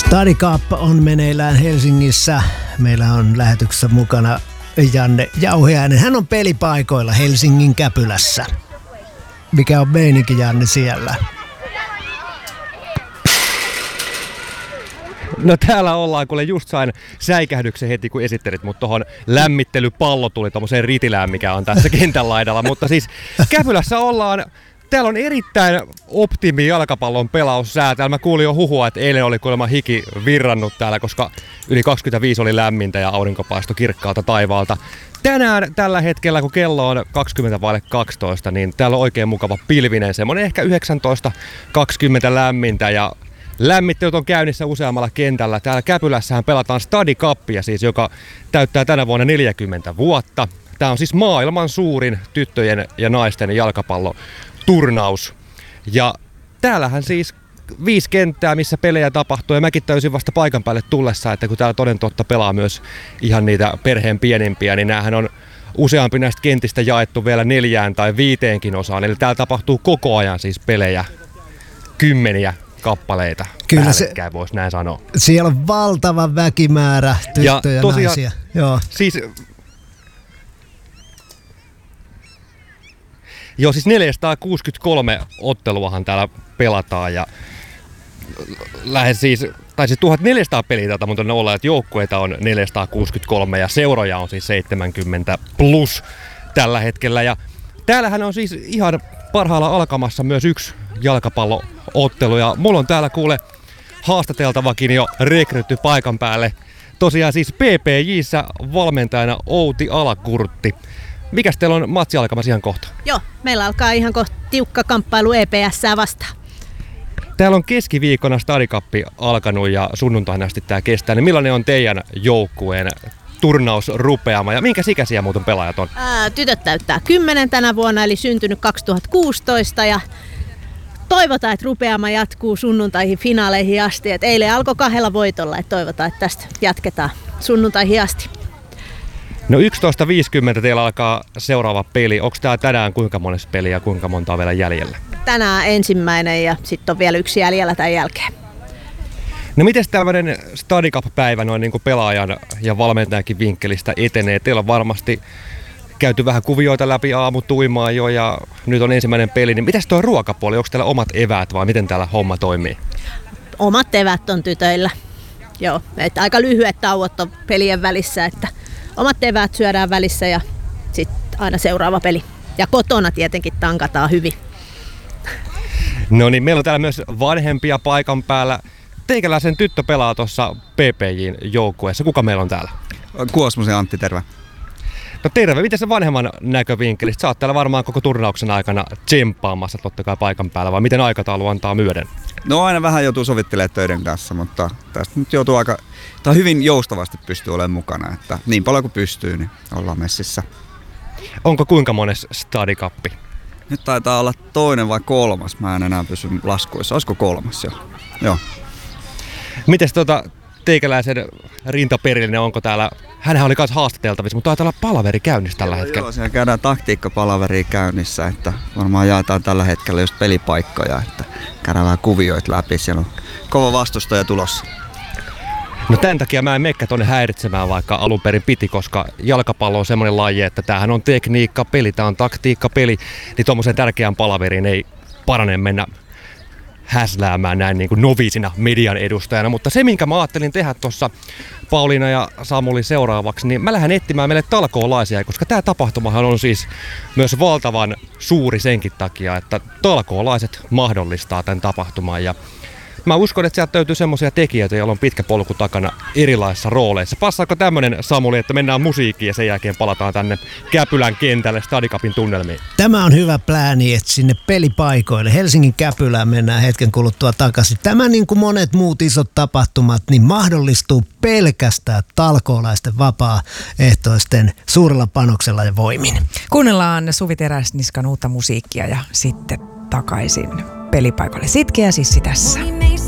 Stadi Cup on meneillään Helsingissä. Meillä on lähetyksessä mukana Janne Jauhiainen. Hän on pelipaikoilla Helsingin Käpylässä. Mikä on meininki, Janne, siellä? No täällä ollaan, kuule just sain säikähdyksen heti kun esittelit, mutta tohon lämmittelypallo tuli tommoseen ritilään, mikä on tässä kentän laidalla. Mutta siis Käpylässä ollaan. Täällä on erittäin optimi jalkapallon pelaussää. Täällä mä kuulin jo huhua, että eilen oli kuulemma hiki virrannut täällä, koska yli 25 oli lämmintä ja aurinko paistoi kirkkaalta taivaalta. Tänään tällä hetkellä, kun kello on 20:12, niin täällä on oikein mukava pilvinen, semmonen ehkä 19-20 lämmintä ja lämmittelyt on käynnissä useammalla kentällä. Täällä Käpylässähän pelataan Stadi Cupia siis, joka täyttää tänä vuonna 40 vuotta. Tää on siis maailman suurin tyttöjen ja naisten jalkapalloturnaus. Ja täällähän siis 5 kenttää, missä pelejä tapahtuu. Ja mäkin täysin vasta paikan päälle tullessa, että kun täällä toden totta pelaa myös ihan niitä perheen pienimpiä, niin näähän on useampi näistä kentistä jaettu vielä 4 tai 5 osaan. Eli täällä tapahtuu koko ajan siis pelejä, kymmeniä kappaleita. Kyllä se voisi näin sanoa. Siellä on valtava väkimäärä tyttöjä ja tosiaan, naisia. Joo. Siis 463 otteluahan täällä pelataan ja lähes siis 1400 peliä täältä, mutta ne ollaan, että joukkueita on 463 ja seuroja on siis 70 plus tällä hetkellä. Ja täällähän on siis ihan parhaalla alkamassa myös yksi jalkapalloottelu ja mulla on täällä kuule haastateltavakin jo rekrytty paikan päälle. Tosiaan siis PPJ:ssä valmentajana Outi Alakurtti. Mikäs teillä on matsi alkamassa ihan kohta? Joo, meillä alkaa ihan kohta tiukka kamppailu EPS:ää vastaan. Täällä on keskiviikkona Stadi Cup alkanut ja sunnuntaina asti tää kestää. Niin millainen on teidän joukkueen turnausrupeama ja minkä ikäisiä muuten pelaajat on? Tytöt täyttää 10 tänä vuonna, eli syntynyt 2016 ja toivotaan, että rupeama jatkuu sunnuntaihin finaaleihin asti. Et eilen alkoi 2 voitolla, että toivotaan, että tästä jatketaan sunnuntaihin asti. No 11.50 teillä alkaa seuraava peli. Onko tää tänään kuinka monessa peliä ja kuinka monta on vielä jäljellä? Tänään ensimmäinen ja sitten on vielä 1 jäljellä tämän jälkeen. No miten tämmöinen Stadi Cup-päivä noin niin kuin pelaajan ja valmentajankin vinkkelistä etenee? Teillä on varmasti käyty vähän kuvioita läpi aamutuimaan jo ja nyt on ensimmäinen peli. Niin mitäs tuo ruokapuoli? Onko täällä omat eväät vai miten täällä homma toimii? Omat eväät on tytöillä. Joo, että aika lyhyet tauot on pelien välissä, että omat eväät syödään välissä ja sitten aina seuraava peli. Ja kotona tietenkin tankataan hyvin. No niin, meillä on täällä myös vanhempia paikan päällä. Teikäläisen tyttö pelaa tuossa PPJ:n joukkueessa. Kuka meillä on täällä? Kuosmosen Antti, terve. No terve, miten se vanhemman näkövinkkelistä? Sä oot täällä varmaan koko turnauksen aikana tsemppaamassa totta kai paikan päällä, vai miten aikataulu antaa myöden? No aina vähän joutuu sovittelemaan töiden kanssa, mutta tästä nyt joutuu hyvin joustavasti pystyy olemaan mukana, että niin paljon kuin pystyy, niin ollaan messissä. Onko kuinka mones Stadi Cup? Nyt taitaa olla 2. vai 3. Mä en enää pysy laskuissa. Olisiko 3 jo? Joo. Mites teikäläisen rintaperillinen, onko täällä? Hänhän oli kanssa haastateltavissa, mutta taitaa olla palaveri käynnissä tällä hetkellä. Joo, siellä käydään taktiikkapalaveria käynnissä, että varmaan jaetaan tällä hetkellä just pelipaikkoja, että käydään vähän kuvioita läpi. Siellä on kova vastustaja tulossa. No tämän takia mä en mekkä tonne häiritsemään, vaikka alun perin piti, koska jalkapallo on semmoinen laji, että tämähän on tekniikkapeli, tää on taktiikkapeli, niin tuommoisen tärkeän palaveriin ei parane mennä häsläämään näin niin kuin noviisina median edustajana, mutta se minkä mä ajattelin tehdä tuossa Pauliina ja Samuli seuraavaksi, niin mä lähden etsimään meille talkoolaisia, koska tää tapahtumahan on siis myös valtavan suuri senkin takia, että talkoolaiset mahdollistaa tämän tapahtuman ja mä uskon, että sieltä löytyy semmoisia tekijöitä, joilla on pitkä polku takana erilaisissa rooleissa. Passaako tämmönen, Samuli, että mennään musiikkiin ja sen jälkeen palataan tänne Käpylän kentälle Stadi Cupin tunnelmiin? Tämä on hyvä plääni, että sinne pelipaikoille Helsingin Käpylään mennään hetken kuluttua takaisin. Tämä niin kuin monet muut isot tapahtumat, niin mahdollistuu pelkästään talkoolaisten vapaaehtoisten suurella panoksella ja voimin. Kuunnellaan Suvi Teräsniskan uutta musiikkia ja sitten takaisin pelipaikalle. Sitkeä Sissi tässä.